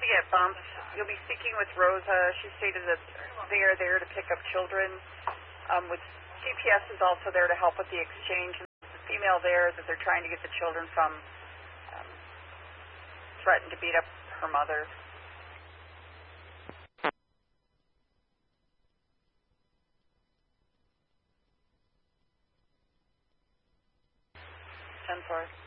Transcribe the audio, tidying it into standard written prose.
get bumped. You'll be speaking with Rosa. She stated that they are there to pick up children. With CPS is also there to help with the exchange. There's a female there that they're trying to get the children from. Threatened to beat up her mother. 10-4.